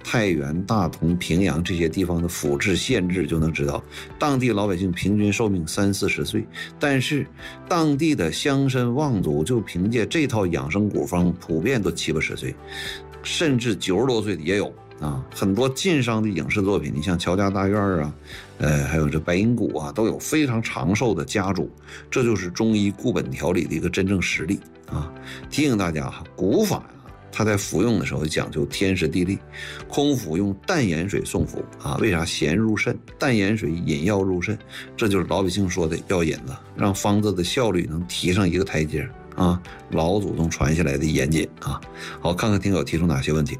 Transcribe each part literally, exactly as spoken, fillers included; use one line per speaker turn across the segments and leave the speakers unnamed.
太原、大同、平阳这些地方的府治县治，就能知道当地老百姓平均寿命三四十岁，但是当地的乡绅望族就凭借这套养生古方，普遍都七八十岁，甚至九十多岁的也有啊。很多晋商的影视作品，你像乔家大院啊，呃，还有这白银谷啊，都有非常长寿的家主，这就是中医固本调理的一个真正实力啊。提醒大家哈，古法它在服用的时候讲究天时地利，空腹用淡盐水送服啊。为啥咸入肾？淡盐水引药入肾，这就是老百姓说的药引子，让方子的效率能提上一个台阶啊。老祖宗传下来的严谨啊。好，看看听友提出哪些问题。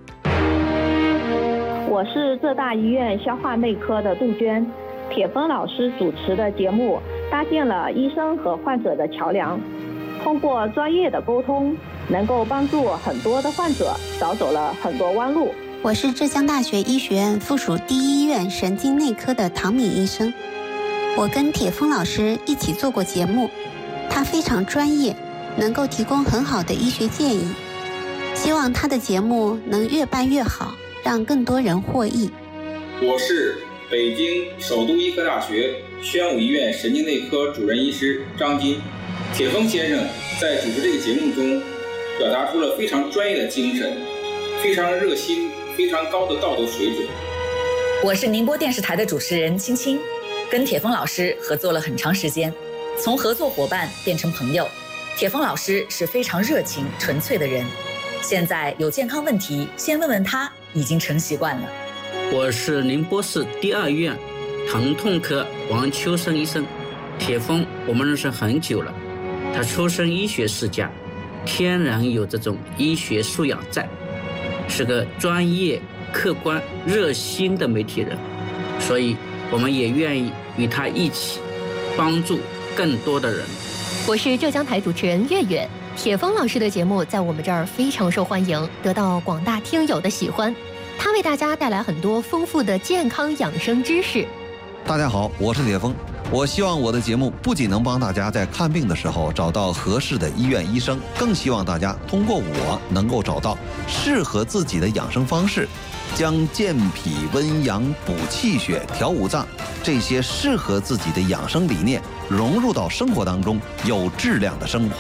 我是浙大医院消化内科的杜鹃，铁峰老师主持的节目搭建了医生和患者的桥梁，通过专业的沟通，能够帮助很多的患者少走了很多弯路。
我是浙江大学医学院附属第一医院神经内科的唐敏医生，我跟铁峰老师一起做过节目，他非常专业，能够提供很好的医学建议，希望他的节目能越办越好，让更多人获益。
我是北京首都医科大学宣武医院神经内科主任医师张金。铁峰先生在主持这个节目中表达出了非常专业的精神，非常热心，非常高的道德水准。
我是宁波电视台的主持人青青，跟铁峰老师合作了很长时间，从合作伙伴变成朋友。铁峰老师是非常热情纯粹的人，现在有健康问题先问问他，已经成习惯了。
我是宁波市第二医院疼痛科王秋生医生。铁峰我们认识很久了，他出身医学世家，天然有这种医学素养在，是个专业、客观、热心的媒体人，所以我们也愿意与他一起帮助更多的人。
我是浙江台主持人月月，铁峰老师的节目在我们这儿非常受欢迎，得到广大听友的喜欢。他为大家带来很多丰富的健康养生知识。
大家好，我是铁峰。我希望我的节目不仅能帮大家在看病的时候找到合适的医院医生，更希望大家通过我能够找到适合自己的养生方式，将健脾温阳、补气血、调五脏这些适合自己的养生理念融入到生活当中，有质量的生活。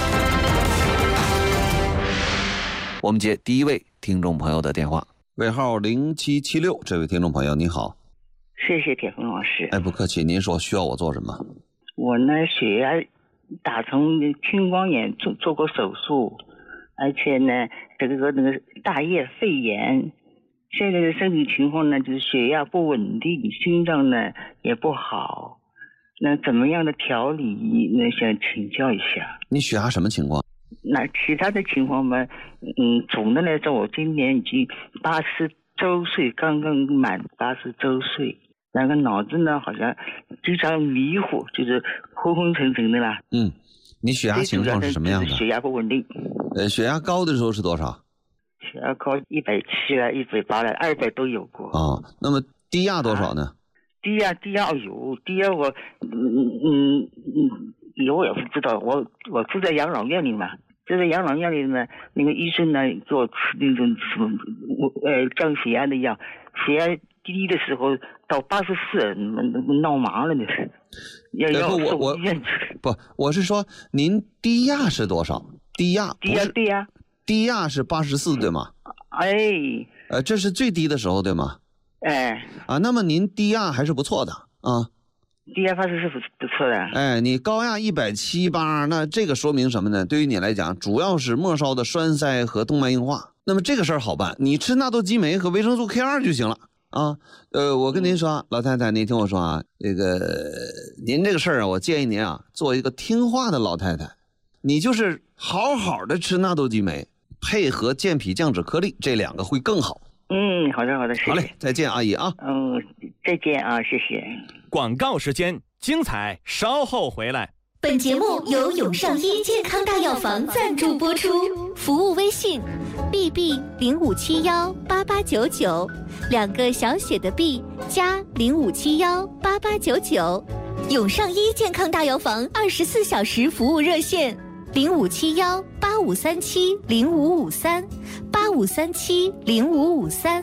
我们接第一位听众朋友的电话，尾号零七七六，这位听众朋友你好。
谢谢铁峰老师。
哎，不客气，您说需要我做什么？
我呢，血压打成青光眼，做做过手术，而且呢，这个那个大叶肺炎，现在的身体情况呢，就是血压不稳定，心脏呢也不好，那怎么样的调理呢？想请教一下。
你血压什么情况？
那其他的情况嘛，嗯，总的来说，我今年已经八十周岁，刚刚满八十周岁。那个脑子呢，好像经常迷糊，就是昏昏沉沉的啦。
嗯，你血压情况是什么样的？
血压不稳定。
呃，血压高的时候是多少？
血压高一百七了，一百八了，二百都有过。
哦，那么低压多少呢？啊、
低压低压有低压我嗯嗯嗯，我也不知道，我我住在养老院里嘛。就在养老院里呢，那个医生呢给我吃那种什么呃降血压的药，血压低的时候到八十四，闹麻了那是。要要
我我不，我是说您低压是多少？低压
低压对呀，
低压是八十四对吗？
哎，
呃，这是最低的时候对吗？
哎，
啊，那么您低压还是不错的啊。
低压八十是不错的。
哎，你高压一百七八，那这个说明什么呢？对于你来讲，主要是末梢的栓塞和动脉硬化。那么这个事儿好办，你吃纳豆激酶和维生素 K 二 就行了啊。呃，我跟您说，老太太，您听我说啊，这个您这个事儿啊，我建议您啊，做一个听话的老太太，你就是好好的吃纳豆激酶，配合健脾降脂颗粒，这两个会更好。
嗯，好的好的，谢谢。
好嘞，再见，阿姨啊。
嗯，再见啊，谢谢。
广告时间，精彩稍后回来。
本节目由永上医健康大药房赞助播出，服务微信 B B 零五七幺八八九九，两个小写的 B 加零五七幺八八九九，永上医健康大药房二十四小时服务热线零五七幺八五三七零五五三八五三七零五五三。